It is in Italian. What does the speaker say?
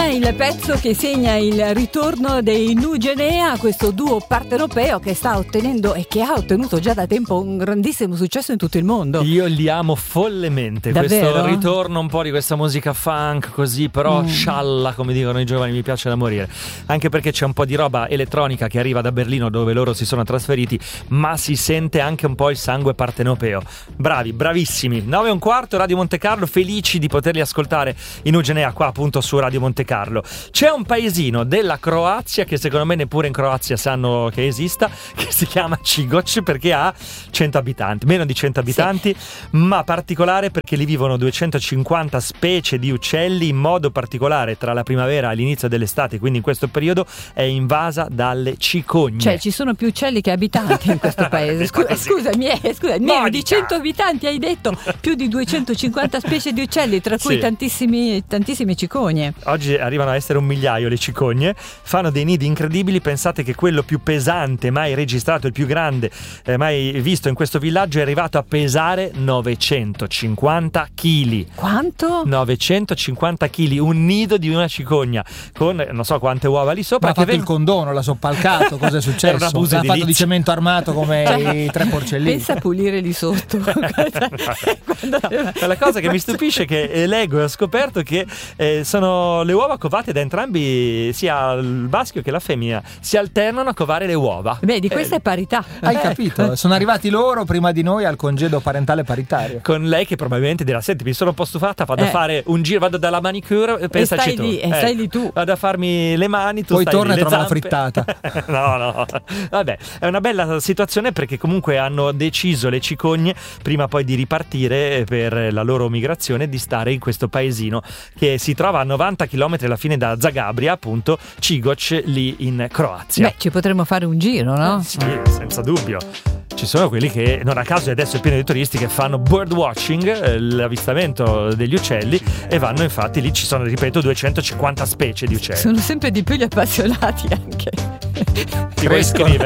il pezzo che segna il ritorno dei Nugenea, questo duo partenopeo che sta ottenendo e che ha ottenuto già da tempo un grandissimo successo in tutto il mondo. Io li amo follemente. Davvero? Questo ritorno un po' di questa musica funk così, però scialla, come dicono i giovani, mi piace da morire. Anche perché c'è un po' di roba elettronica che arriva da Berlino, dove loro si sono trasferiti, ma si sente anche un po' il sangue partenopeo. Bravi, bravissimi. 9:15, Radio Monte Carlo, felici di poterli ascoltare in Nugenea qua appunto su Radio Monte Carlo. C'è un paesino della Croazia che secondo me neppure in Croazia sanno che esista, che si chiama Čigoć, perché ha 100 abitanti, meno di 100 abitanti, ma particolare perché lì vivono 250 specie di uccelli, in modo particolare tra la primavera e l'inizio dell'estate, quindi in questo periodo è invasa dalle cicogne. Cioè ci sono più uccelli che abitanti in questo paese. Scusami, meno di 100 abitanti hai detto, più di 250 specie di uccelli, tra cui tantissime cicogne. Oggi arrivano a essere 1 migliaio le cicogne, fanno dei nidi incredibili. Pensate che quello più pesante mai registrato, il più grande mai visto in questo villaggio, è arrivato a pesare 950 kg. Quanto? 950 kg, un nido di una cicogna con non so quante uova lì sopra. Ma ha fatto il condono, l'ha soppalcato, cosa è successo? Era un abuso l'ha fatto edilizio. di cemento armato come i 3 porcellini. Pensa a pulire lì sotto. La cosa che mi stupisce è che leggo e ho scoperto che sono le uova covate da entrambi, sia il maschio che la femmina, si alternano a covare le uova. Beh, di questa è parità. Hai capito? Sono arrivati loro prima di noi al congedo parentale paritario. Con lei che probabilmente dirà: senti, mi sono un po' stufata, vado a fare un giro, vado dalla manicure, pensaci tu. Stai lì tu. Vado a farmi le mani, tu Poi stai torna lì, e le trova la zampe. frittata. No. Vabbè, è una bella situazione perché comunque hanno deciso le cicogne, prima poi di ripartire per la loro migrazione, di stare in questo paesino che si trova a 90 km alla fine da Zagabria, appunto, Čigoć, lì in Croazia. Beh, ci potremmo fare un giro, no? Sì, senza dubbio. Ci sono quelli che, non a caso adesso è pieno di turisti che fanno bird watching, l'avvistamento degli uccelli, e vanno, infatti lì ci sono, ripeto, 250 specie di uccelli. Sono sempre di più gli appassionati anche. Ti vuoi iscrivere?